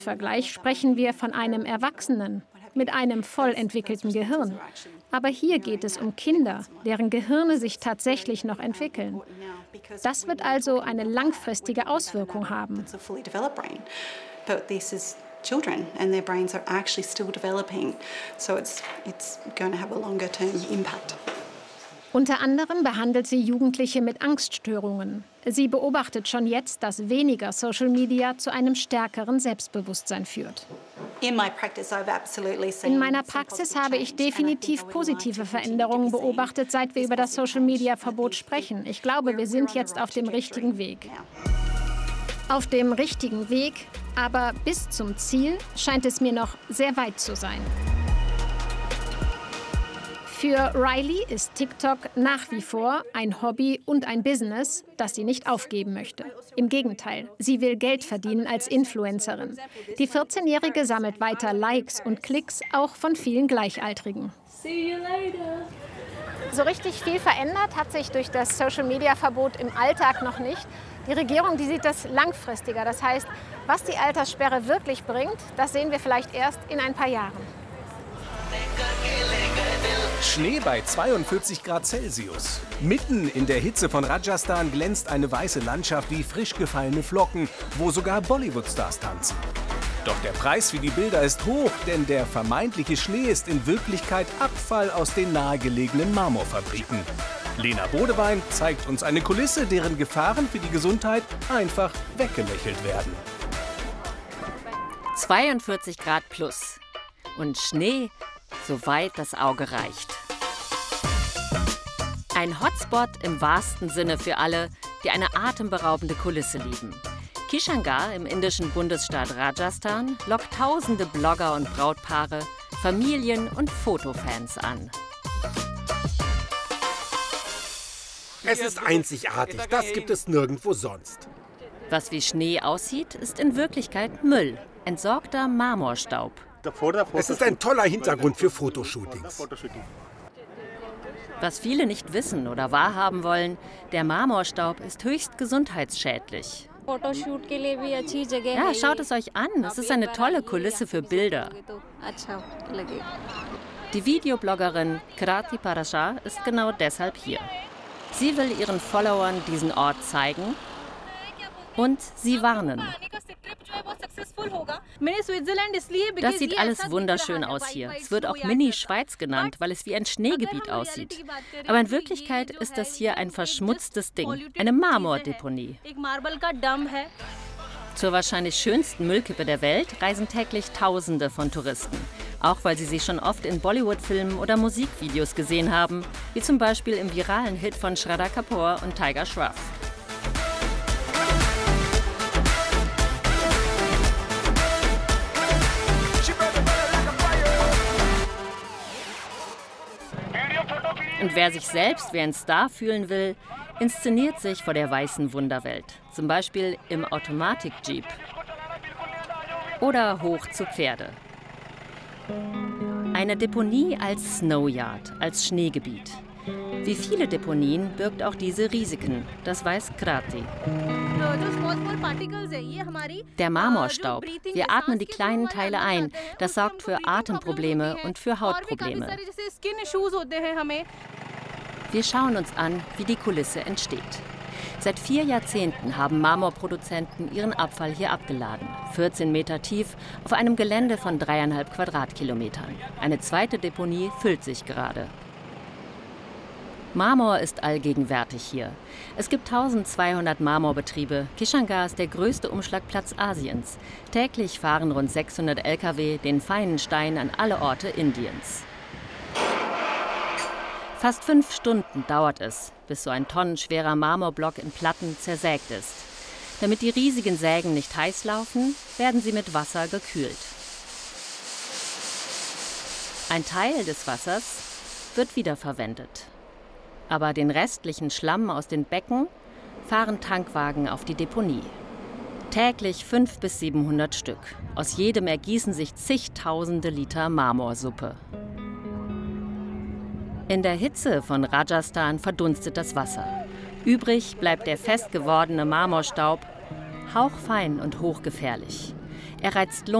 Vergleich sprechen wir von einem Erwachsenen mit einem voll entwickelten Gehirn. Aber hier geht es um Kinder, deren Gehirne sich tatsächlich noch entwickeln. Das wird also eine langfristige Auswirkung haben. Children and their brains are actually still developing, so it's going to have a longer term impact. Unter anderem behandelt sie Jugendliche mit Angststörungen. Sie beobachtet schon jetzt, dass weniger Social Media zu einem stärkeren Selbstbewusstsein führt. In meiner Praxis habe ich definitiv positive Veränderungen beobachtet, seit wir über das Social-Media-Verbot sprechen. Ich glaube, wir sind jetzt auf dem richtigen Weg. Auf dem richtigen Weg, aber bis zum Ziel scheint es mir noch sehr weit zu sein. Für Riley ist TikTok nach wie vor ein Hobby und ein Business, das sie nicht aufgeben möchte. Im Gegenteil, sie will Geld verdienen als Influencerin. Die 14-Jährige sammelt weiter Likes und Klicks, auch von vielen Gleichaltrigen. See you later. So richtig viel verändert hat sich durch das Social-Media-Verbot im Alltag noch nicht. Die Regierung, die sieht das langfristiger. Das heißt, was die Alterssperre wirklich bringt, das sehen wir vielleicht erst in ein paar Jahren. Schnee bei 42 Grad Celsius. Mitten in der Hitze von Rajasthan glänzt eine weiße Landschaft wie frisch gefallene Flocken, wo sogar Bollywood-Stars tanzen. Doch der Preis für die Bilder ist hoch, denn der vermeintliche Schnee ist in Wirklichkeit Abfall aus den nahegelegenen Marmorfabriken. Lena Bodewein zeigt uns eine Kulisse, deren Gefahren für die Gesundheit einfach weggelächelt werden. 42 Grad plus und Schnee, soweit das Auge reicht. Ein Hotspot im wahrsten Sinne für alle, die eine atemberaubende Kulisse lieben. Kishangarh im indischen Bundesstaat Rajasthan lockt tausende Blogger und Brautpaare, Familien und Fotofans an. Es ist einzigartig, das gibt es nirgendwo sonst. Was wie Schnee aussieht, ist in Wirklichkeit Müll, entsorgter Marmorstaub. Es ist ein toller Hintergrund für Fotoshootings. Was viele nicht wissen oder wahrhaben wollen, der Marmorstaub ist höchst gesundheitsschädlich. Ja, schaut es euch an, es ist eine tolle Kulisse für Bilder. Die Videobloggerin Krati Parashar ist genau deshalb hier. Sie will ihren Followern diesen Ort zeigen und sie warnen. Das sieht alles wunderschön aus hier. Es wird auch Mini-Schweiz genannt, weil es wie ein Schneegebiet aussieht. Aber in Wirklichkeit ist das hier ein verschmutztes Ding, eine Marmordeponie. Zur wahrscheinlich schönsten Müllkippe der Welt reisen täglich Tausende von Touristen. Auch weil sie schon oft in Bollywood-Filmen oder Musikvideos gesehen haben, wie zum Beispiel im viralen Hit von Shraddha Kapoor und Tiger Shroff. Und wer sich selbst wie ein Star fühlen will, inszeniert sich vor der weißen Wunderwelt. Zum Beispiel im Automatik-Jeep. Oder hoch zu Pferde. Eine Deponie als Snowyard, als Schneegebiet. Wie viele Deponien birgt auch diese Risiken, das weiß Krati. Der Marmorstaub, wir atmen die kleinen Teile ein, das sorgt für Atemprobleme und für Hautprobleme. Wir schauen uns an, wie die Kulisse entsteht. Seit 4 Jahrzehnten haben Marmorproduzenten ihren Abfall hier abgeladen. 14 Meter tief, auf einem Gelände von 3,5 Quadratkilometern. Eine zweite Deponie füllt sich gerade. Marmor ist allgegenwärtig hier. Es gibt 1200 Marmorbetriebe. Kishangarh ist der größte Umschlagplatz Asiens. Täglich fahren rund 600 Lkw den feinen Stein an alle Orte Indiens. Fast 5 Stunden dauert es, bis so ein tonnenschwerer Marmorblock in Platten zersägt ist. Damit die riesigen Sägen nicht heiß laufen, werden sie mit Wasser gekühlt. Ein Teil des Wassers wird wiederverwendet. Aber den restlichen Schlamm aus den Becken fahren Tankwagen auf die Deponie. Täglich 500 bis 700 Stück. Aus jedem ergießen sich zigtausende Liter Marmorsuppe. In der Hitze von Rajasthan verdunstet das Wasser. Übrig bleibt der fest gewordene Marmorstaub, hauchfein und hochgefährlich. Er reizt